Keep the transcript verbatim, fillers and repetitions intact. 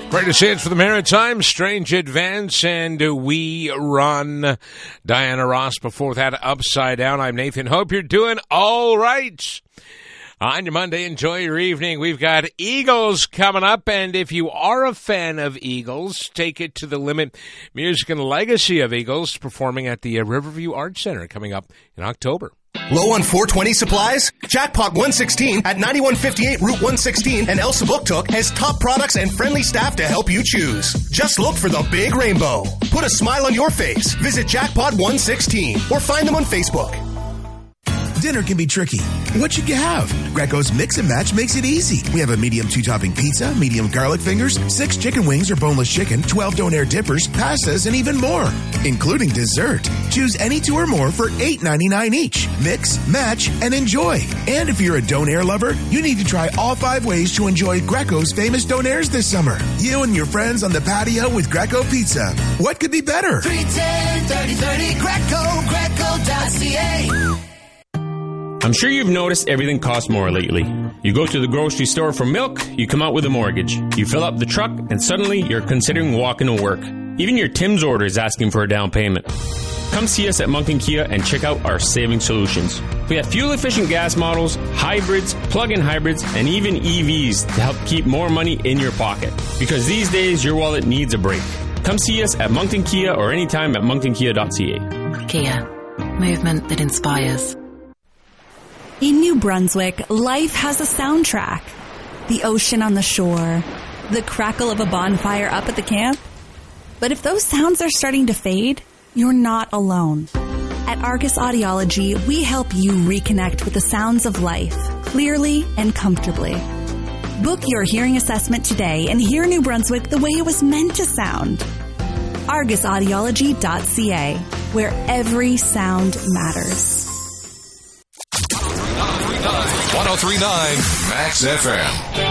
Greatest hits for the Maritimes, Strange Advance, and We Run. Diana Ross before that, Upside Down. I'm Nathan. Hope you're doing all right. On your Monday, enjoy your evening. We've got Eagles coming up, and if you are a fan of Eagles, take it to the limit. Music and legacy of Eagles performing at the Riverview Arts Center coming up in October. Low on four twenty supplies? Jackpot one sixteen at ninety-one fifty-eight Route one sixteen and Elsa Booktook has top products and friendly staff to help you choose. Just look for the big rainbow. Put a smile on your face. Visit Jackpot one sixteen or find them on Facebook. Dinner can be tricky. What should you have? Greco's Mix and Match makes it easy. We have a medium two-topping pizza, medium garlic fingers, six chicken wings or boneless chicken, twelve donair dippers, pastas, and even more, including dessert. Choose any two or more for eight ninety-nine each. Mix, match, and enjoy. And if you're a donair lover, you need to try all five ways to enjoy Greco's famous donairs this summer. You and your friends on the patio with Greco Pizza. What could be better? three ten, thirty thirty, Greco, greco dot c a. I'm sure you've noticed everything costs more lately. You go to the grocery store for milk, you come out with a mortgage. You fill up the truck, and suddenly you're considering walking to work. Even your Tim's order is asking for a down payment. Come see us at Moncton Kia and check out our saving solutions. We have fuel-efficient gas models, hybrids, plug-in hybrids, and even E Vs to help keep more money in your pocket. Because these days, your wallet needs a break. Come see us at Moncton Kia or anytime at moncton kia dot c a. Kia. Movement that inspires. In New Brunswick, life has a soundtrack. The ocean on the shore, the crackle of a bonfire up at the camp. But if those sounds are starting to fade, you're not alone. At Argus Audiology, we help you reconnect with the sounds of life, clearly and comfortably. Book your hearing assessment today and hear New Brunswick the way it was meant to sound. argus audiology dot c a, where every sound matters. one oh three point nine Max F M.